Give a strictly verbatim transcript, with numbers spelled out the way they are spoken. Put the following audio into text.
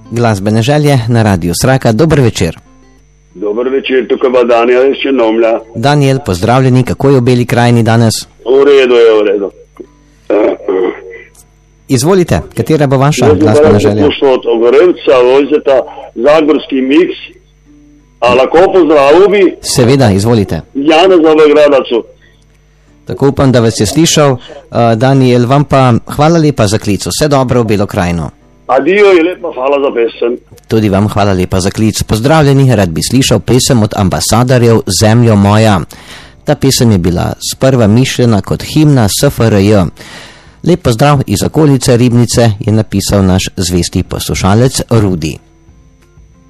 Glasbene želje na Radiu Sraka. Dober večer. Dober večer, tukaj pa Daniel iz Črnomlja. Daniel, pozdravljeni, kako je v Beli krajini danes? V redu je, v redu. Izvolite, katera bo vaša glasbena želja? Jaz sem od Ogorevca, vozita Zagorski miks, a lahko pozdravil bi? Seveda, izvolite. Janeza v Gradacu. Tako upam, da vas je slišal. Uh, Daniel, vam pa hvala lepa za klic, vse dobro v Belo krajino. Adijo in lepa hvala za pesem. Tudi vam hvala lepa za klic. Pozdravljeni, rad bi slišal pesem od Ambasadorjev Zemljo moja. Ta pesem je bila sprva mišljena kot himna S F R J. Lep pozdrav iz okolice Ribnice je napisal naš zvesti poslušalec Rudi.